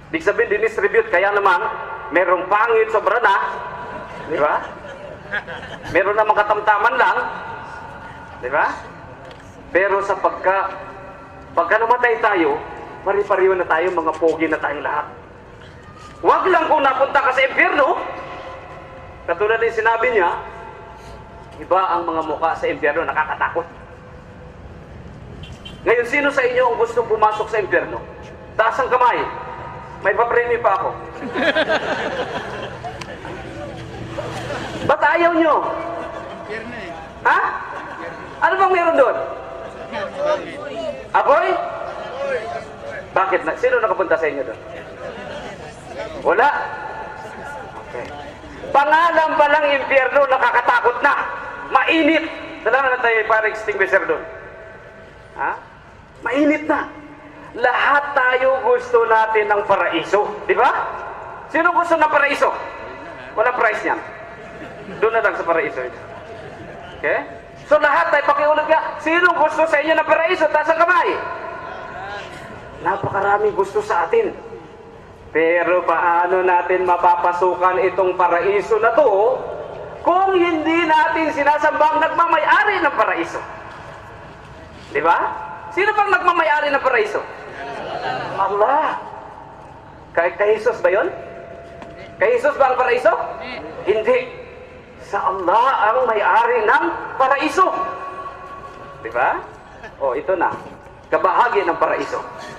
Ibig sabihin, dinistribute. Kaya naman, merong pangit, sobra na. Di ba? Meron namang katamtaman lang. Di ba? Pero sa pagka namatay tayo, pari-pariho na tayo, mga pogi na tayo lahat. Huwag lang kung napunta ka sa impyerno. Katulad din sinabi niya, iba ang mga mukha sa impyerno, nakakatakot. Ngayon, sino sa inyo ang gustong pumasok sa impyerno? Taas ang kamay. May papremyo pa ako. Ba't ayaw nyo? Ha? Ano bang meron doon? Aboy? Bakit? Sino nakapunta sa inyo doon? Wala? Okay. Pangalan pa lang impyerno, nakakatakot na. Mainit. Dala na tayo para extinguisher doon. Ha? Mainit na. Lahat tayo gusto natin ng paraiso. Di ba? Sino gusto ng paraiso? Walang price niyan. Doon na lang sa paraiso. Okay? So lahat tayo, pakiulit ka. Sino gusto sa inyo ng paraiso? Taas ang kamay. Napakaraming gusto sa atin. Pero paano natin mapapasukan itong paraiso na to kung hindi natin sinasambang nagmamayari ng paraiso? Di ba? Sino pang nagmamayari ng paraiso? Allah. Kay Jesus ba yun? Kay Jesus ba ang paraiso? Hindi. Sa Allah ang may-ari ng paraiso. Di ba? O, ito na. Kabahagi ng paraiso.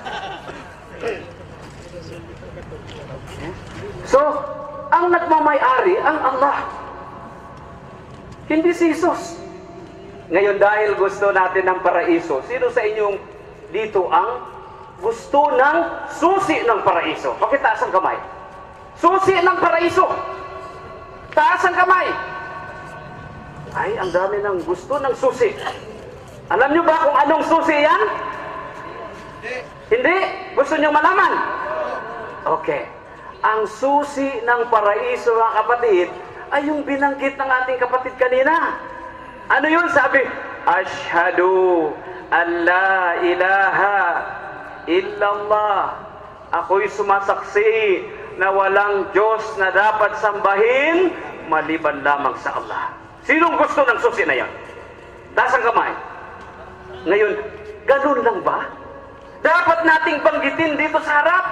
So, ang nagmamay-ari ang Allah. Hindi si Jesus. Ngayon, dahil gusto natin ng paraiso, sino sa inyong dito ang gusto ng susi ng paraiso? Pakitaas ang kamay. Susi ng paraiso. Taas ang kamay. Ay, ang dami ng gusto ng susi. Alam nyo ba kung anong susi yan? Hindi? Gusto nyo malaman? Okay. Ang susi ng paraiso, mga kapatid, ay yung binanggit ng ating kapatid kanina. Ano yun? Sabi, Ashhadu an la ilaha illallah. Ako'y sumasaksi na walang Diyos na dapat sambahin maliban lamang sa Allah. Sinong gusto ng susi na yan? Taas ang kamay. Ngayon, ganun lang ba? Dapat nating banggitin dito sa harap.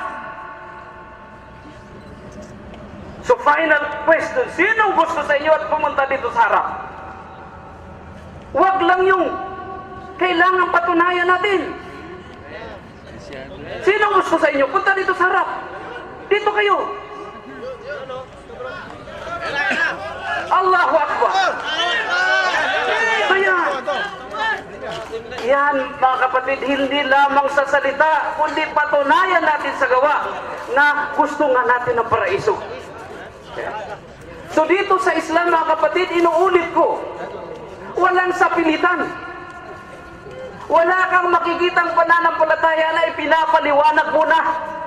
So final question, sinong gusto sa inyo at pumunta dito sa harap? Huwag lang yung kailangan patunayan natin. Sinong gusto sa inyo? Punta dito sa harap. Dito kayo. Allahu Akbar. Ayan. Yan, mga kapatid, hindi lamang sa salita, kundi patunayan natin sa gawa na gusto nga natin ng paraiso. So dito sa Islam, mga kapatid, inuulit ko, walang sapilitan. Wala kang makikitang pananampalataya na ipinapaliwanag mo na.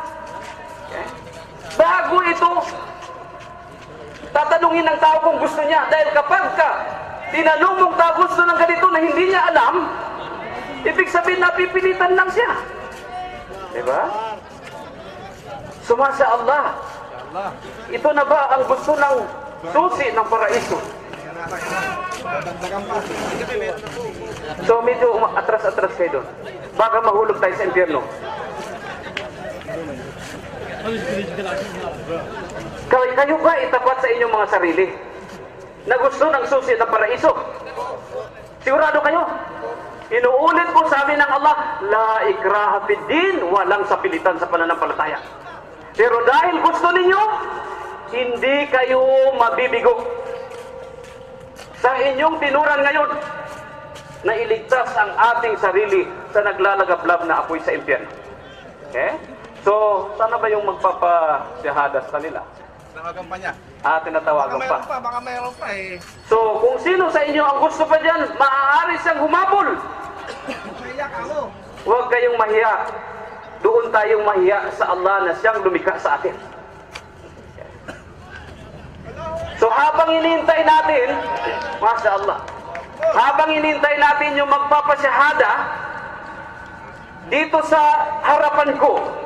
Bago ito, tatanungin ng tao kung gusto niya. Dahil kapag tinanong mong tao gusto ng ganito na hindi niya alam, ibig sabihin napipilitan lang siya. Diba? Sumasa Allah. Ito na ba ang gusto ng susi ng paraiso? So medyo atras-atras kayo doon. Baka mahulog tayo sa impyerno. Kayo ba itapat sa inyong mga sarili na gusto ng susi ng paraiso? Sigurado kayo? Inuulit ko, sabi ng Allah, la ikraha fid din, walang sapilitan sa pananampalataya. Pero dahil gusto ninyo, hindi kayo mabibigo sa inyong tinuran ngayon na iligtas ang ating sarili sa naglalagablab na apoy sa impyerno. Okay? So, sana ba yung magpapasyahadas kanila? Tinatawagan pa niya. Tinatawagan pa. Baka mayroon pa eh. So, kung sino sa inyo ang gusto pa dyan, maaari siyang humabol. Mahiyak ako. Huwag kayong mahiya. Doon tayong mahiya sa Allah na siyang lumikha sa atin. So, habang inintay natin, Masya Allah, habang inintay natin yung magpapasyahada, dito sa harapan ko,